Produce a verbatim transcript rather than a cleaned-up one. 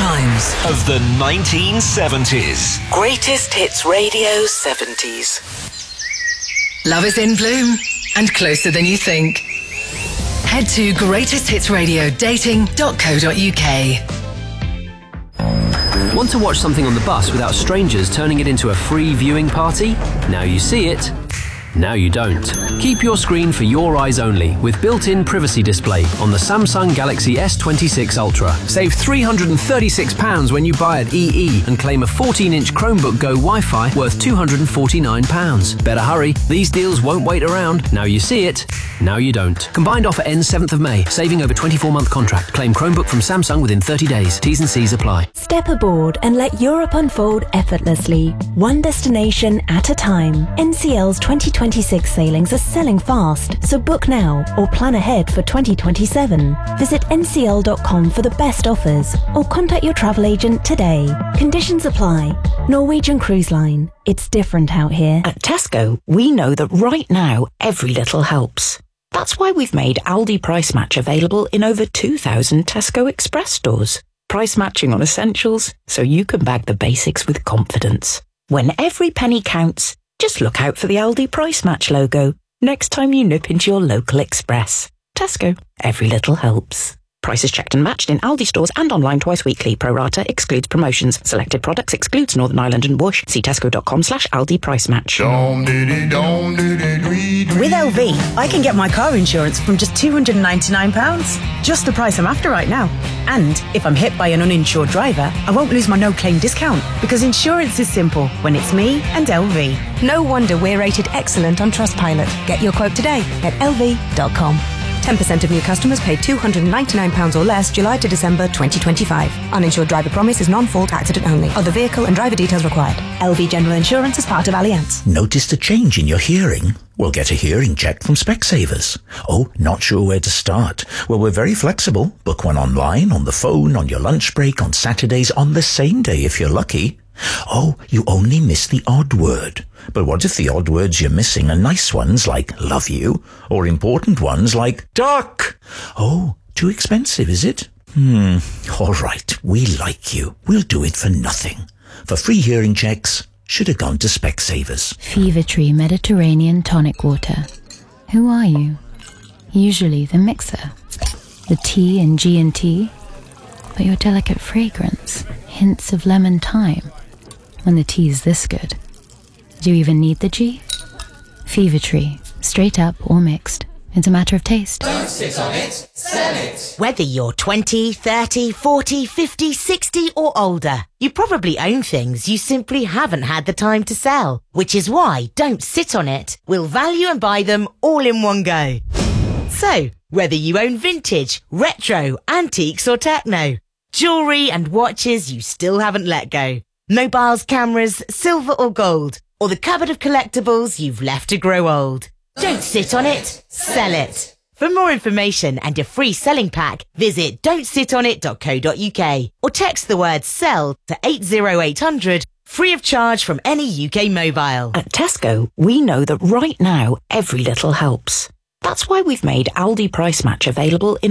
times of the nineteen seventies. Greatest Hits Radio seventies. Love is in bloom and closer than you think. Head to greatest hits radio dating dot co dot uk. Want to watch something on the bus without strangers turning it into a free viewing party? Now you see it. Now you don't. Keep your screen for your eyes only with built-in privacy display on the Samsung Galaxy S twenty-six Ultra. Save three hundred thirty-six pounds when you buy at E E and claim a fourteen-inch Chromebook Go Wi-Fi worth two hundred forty-nine pounds. Better hurry, these deals won't wait around. Now you see it, now you don't. Combined offer ends seventh of May, saving over twenty-four month contract. Claim Chromebook from Samsung within thirty days. T's and C's apply. Step aboard and let Europe unfold effortlessly, one destination at a time. N C L's twenty twenty-six sailings are selling fast, so book now or plan ahead for twenty twenty-seven. Visit N C L dot com for the best offers or contact your travel agent today. Conditions apply. Norwegian Cruise Line. It's different out here. At Tesco, we know that right now every little helps. That's why we've made Aldi Price Match available in over two thousand Tesco Express stores. Price matching on essentials so you can bag the basics with confidence. When every penny counts, just look out for the Aldi Price Match logo next time you nip into your local Express. Tesco, every little helps. Prices checked and matched in Aldi stores and online twice weekly. Pro rata excludes promotions. Selected products excludes Northern Ireland and Bush. See tesco.com slash Aldi Price Match. With L V, I can get my car insurance from just two hundred ninety-nine pounds. Just the price I'm after right now. And if I'm hit by an uninsured driver, I won't lose my no-claim discount because insurance is simple when it's me and L V. No wonder we're rated excellent on Trustpilot. Get your quote today at L V dot com. ten percent of new customers paid two hundred ninety-nine pounds or less July to December twenty twenty-five. Uninsured driver promise is non-fault accident only. Other vehicle and driver details required. L V General Insurance is part of Allianz. Noticed a change in your hearing? Well, get a hearing check from Specsavers. Oh, not sure where to start? Well, we're very flexible. Book one online, on the phone, on your lunch break, on Saturdays, on the same day if you're lucky. Oh, you only miss the odd word. But what if the odd words you're missing are nice ones like love you, or important ones like duck? Oh, too expensive, is it? Hmm, all right, we like you. We'll do it for nothing. For free hearing checks, should have gone to Specsavers. Fever Tree Mediterranean Tonic Water. Who are you? Usually the mixer. The T in G and T. But your delicate fragrance, hints of lemon thyme. When the tea's this good. Do you even need the G? Fever Tree, straight up or mixed. It's a matter of taste. Don't sit on it, sell it. Whether you're twenty, thirty, forty, fifty, sixty or older, you probably own things you simply haven't had the time to sell. Which is why Don't Sit On It will value and buy them all in one go. So, whether you own vintage, retro, antiques or techno, jewellery and watches you still haven't let go, mobiles, cameras, silver or gold, or the cupboard of collectibles you've left to grow old. Don't sit on it, sell it. For more information and a free selling pack, visit don't sit on it dot co dot uk or text the word SELL to eight zero eight hundred, free of charge from any U K mobile. At Tesco, we know that right now every little helps. That's why we've made Aldi Price Match available in